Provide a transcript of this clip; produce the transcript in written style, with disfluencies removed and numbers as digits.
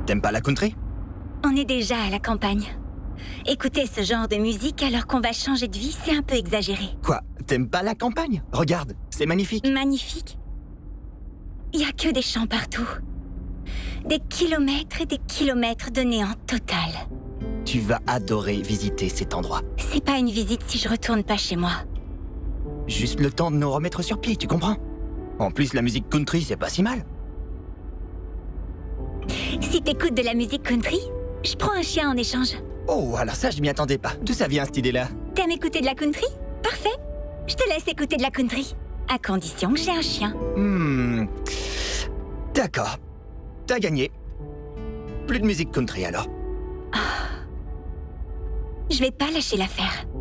T'aimes pas la country? On est déjà à la campagne. Écouter ce genre de musique alors qu'on va changer de vie, c'est un peu exagéré. Quoi? T'aimes pas la campagne? Regarde, c'est magnifique. Magnifique. Il y a que des champs partout. Des kilomètres et des kilomètres de néant total. Tu vas adorer visiter cet endroit. C'est pas une visite si je retourne pas chez moi. Juste le temps de nous remettre sur pied, tu comprends? En plus, la musique country, c'est pas si mal. Si t'écoutes de la musique country, je prends un chien en échange. Oh, alors ça, je m'y attendais pas. D'où ça vient, cette idée-là? T'aimes écouter de la country? Parfait. Je te laisse écouter de la country. À condition que j'ai un chien. D'accord. T'as gagné. Plus de musique country, alors. Je vais pas lâcher l'affaire.